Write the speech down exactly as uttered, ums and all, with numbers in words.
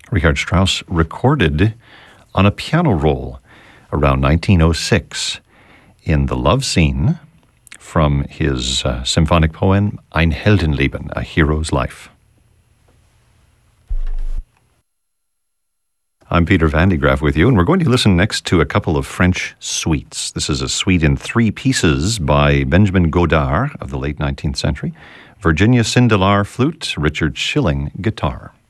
Richard Strauss recorded on a piano roll around nineteen oh six in the love scene from his uh, symphonic poem Ein Heldenleben, A Hero's Life. I'm Peter Van de Graaff with you, and we're going to listen next to a couple of French suites. This is a suite in three pieces by Benjamin Godard of the late nineteenth century, Virginia Sindelar flute, Richard Schilling guitar.